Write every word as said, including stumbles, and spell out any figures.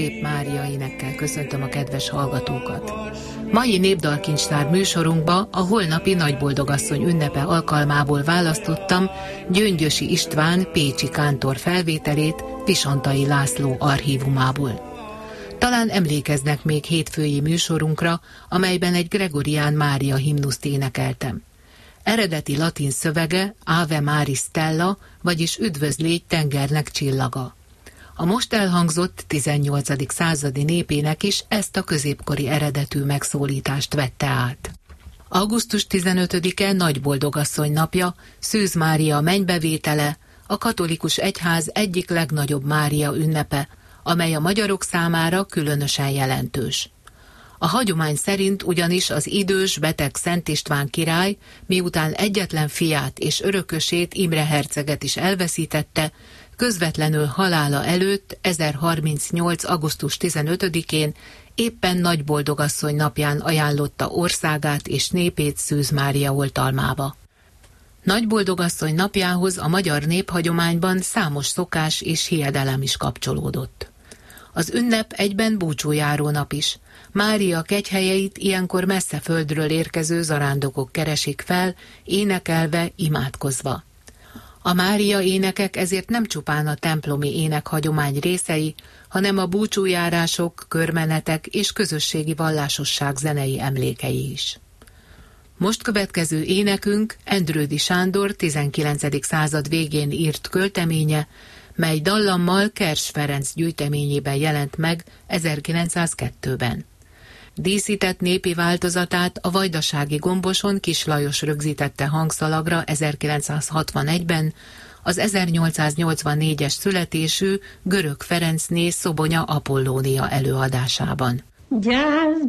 Szép Mária énekkel köszöntöm a kedves hallgatókat. Mai Népdalkincstár műsorunkba a holnapi Nagyboldogasszony ünnepe alkalmából választottam Gyöngyösi István pécsi kántor felvételét Visontai László archívumából. Talán emlékeznek még hétfői műsorunkra, amelyben egy Gregorián Mária himnuszt énekeltem. Eredeti latin szövege Ave Maris Stella, vagyis üdvözlégy tengernek csillaga. A most elhangzott tizennyolcadik századi népének is ezt a középkori eredetű megszólítást vette át. augusztus tizenötödike Nagyboldogasszony napja, Szűz Mária mennybevétele, a katolikus egyház egyik legnagyobb Mária ünnepe, amely a magyarok számára különösen jelentős. A hagyomány szerint ugyanis az idős, beteg Szent István király, miután egyetlen fiát és örökösét, Imre herceget is elveszítette, közvetlenül halála előtt ezerharmincnyolc. augusztus tizenötödikén éppen Nagyboldogasszony napján ajánlotta országát és népét Szűz Mária oltalmába. Nagyboldogasszony napjához a magyar néphagyományban számos szokás és hiedelem is kapcsolódott. Az ünnep egyben búcsújáró nap is. Mária kegyhelyeit ilyenkor messze földről érkező zarándokok keresik fel, énekelve, imádkozva. A Mária énekek ezért nem csupán a templomi énekhagyomány részei, hanem a búcsújárások, körmenetek és közösségi vallásosság zenei emlékei is. Most következő énekünk Endrődy Sándor tizenkilencedik század végén írt költeménye, mely dallammal Kers Ferenc gyűjteményében jelent meg ezerkilencszázkettőben. Díszített népi változatát a vajdasági Gomboson Kis Lajos rögzítette hangszalagra ezerkilencszázhatvanegyben, az ezernyolcszáznyolcvannégyes születésű Görög Ferencné Szobonya Apollónia előadásában. Gyász